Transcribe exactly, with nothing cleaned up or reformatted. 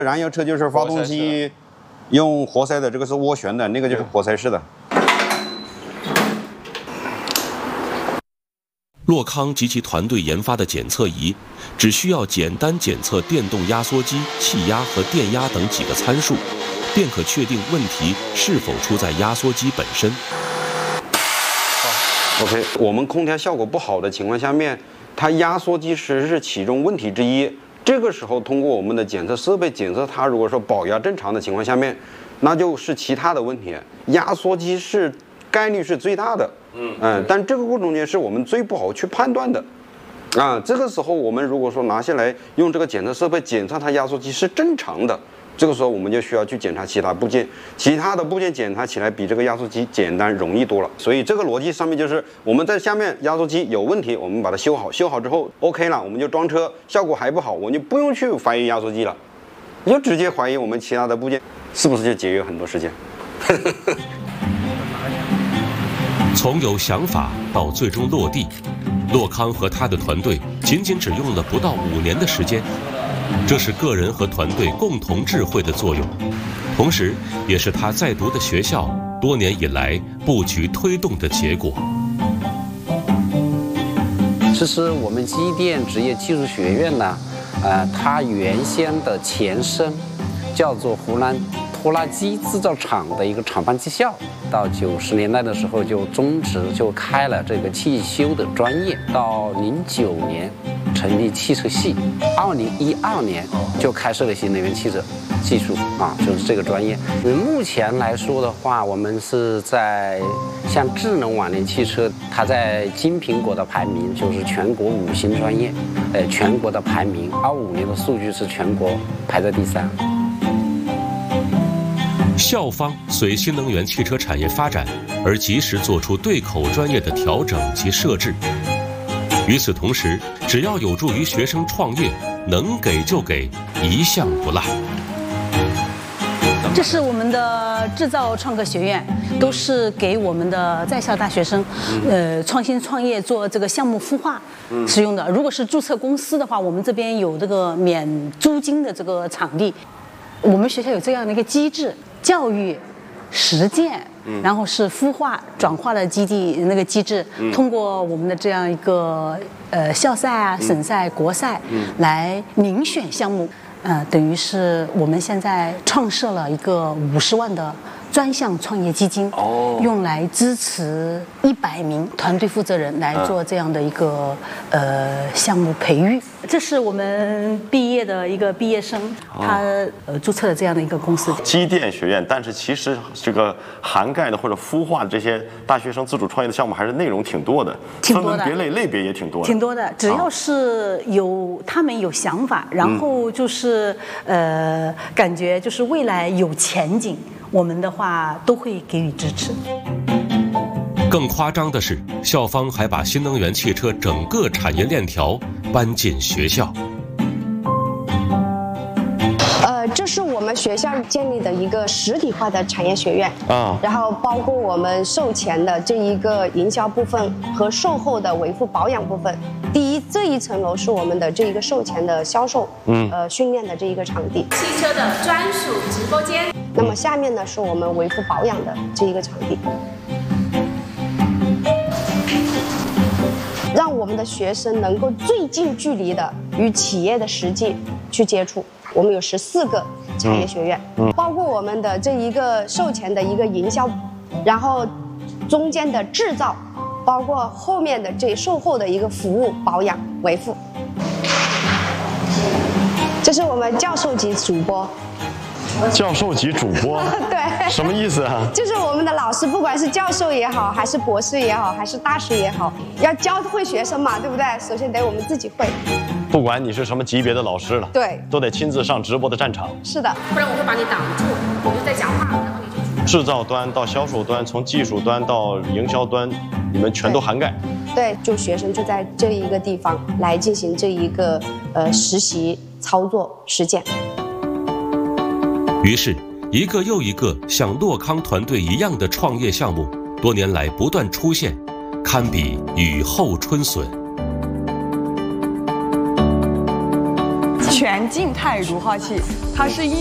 燃油车就是发动机用活塞的，这个是涡旋的，那个就是活塞式的。 洛康及其团队研发的检测仪，只需要简单检测电动压缩机气压和电压等几个参数，便可确定问题是否出在压缩机本身。 OK， 我们空调效果不好的情况下面，它压缩机实是其中问题之一。这个时候通过我们的检测设备检测，它如果说保压正常的情况下面，那就是其他的问题。压缩机是概率是最大的。嗯嗯，但这个过程中间是我们最不好去判断的，啊，这个时候我们如果说拿下来用这个检测设备检测它压缩机是正常的，这个时候我们就需要去检查其他部件，其他的部件检查起来比这个压缩机简单容易多了。所以这个逻辑上面就是我们在下面压缩机有问题，我们把它修好，修好之后 OK 了，我们就装车，效果还不好，我们就不用去怀疑压缩机了，你就直接怀疑我们其他的部件，是不是就节约很多时间？ 从有想法到最终落地，洛康和他的团队仅仅只用了不到五年的时间，这是个人和团队共同智慧的作用，同时也是他在读的学校多年以来布局推动的结果。 其实我们机电职业技术学院呢，呃，它原先的前身叫做湖南拖拉机制造厂的一个厂办技校，到九十年代的时候就终止，就开了这个汽修的专业。到零九年成立汽车系，二零一二年就开设了新能源汽车技术啊，就是这个专业。目前来说的话，我们是在像智能网联汽车，它在金苹果的排名就是全国五星专业，呃，全国的排名，二五年的数据是全国排在第三。 校方随新能源汽车产业发展而及时做出对口专业的调整及设置。与此同时，只要有助于学生创业，能给就给，一项不落。 这是我们的制造创客学院，都是给我们的在校大学生，呃，创新创业做这个项目孵化使用的。如果是注册公司的话，我们这边有这个免租金的这个场地。我们学校有这样的一个机制，教育、实践，然后是孵化、转化的基地那个机制，通过我们的这样一个呃校赛啊、省赛、国赛来遴选项目，呃，等于是我们现在创设了一个五十万的专项创业基金，哦，用来支持一百名团队负责人来做这样的一个、呃项目培育。这是我们毕业的一个毕业生，他呃注册了这样的一个公司。 机电学院，但是其实这个涵盖的或者孵化的这些大学生自主创业的项目，还是内容挺多的， 挺多的， 分门别类类别也挺多的， 挺多的。只要是有他们有想法，然后就是、嗯、呃感觉就是未来有前景，我们的话都会给予支持。 更夸张的是，校方还把新能源汽车整个产业链条搬进学校。 呃，这是我们学校建立的一个实体化的产业学院啊，然后包括我们售前的这一个营销部分和售后的维护保养部分。第一，这一层楼是我们的这一个售前的销售，嗯，呃，训练的这一个场地， 汽车的专属直播间。 那么下面呢是我们维护保养的这一个场地。让我们的学生能够最近距离的与企业的实际去接触。我们有十四个产业学院，嗯嗯、包括我们的这一个售前的一个营销，然后中间的制造，包括后面的这售后的一个服务、保养、维护。这是我们教授级主播。 教授级主播， 对， 什么意思啊？ 就是我们的老师，不管是教授也好，还是博士也好，还是大师也好，要教会学生嘛，对不对？首先得我们自己会。 不管你是什么级别的老师了， 对， 都得亲自上直播的战场。 是的， 不然我会把你挡住，我就在讲话，然后你就制造端到销售端，从技术端到营销端，你们全都涵盖。 对，就学生就在这一个地方来进行这一个呃实习、操作、实践。 于是，一个又一个像洛康团队一样的创业项目，多年来不断出现，堪比雨后春笋。 全静态乳化器，它是一。